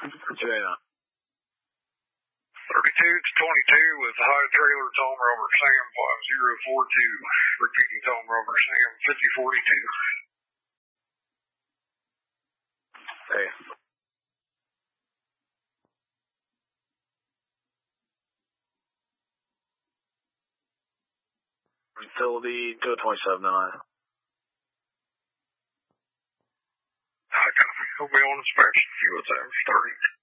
Yeah. 32-22 with high trailer Tom Rover Sam 5042. Repeating Tom Rover Sam 5042. Hey. Utility 227 tonight. I got to be on inspection. See what's out. Starting.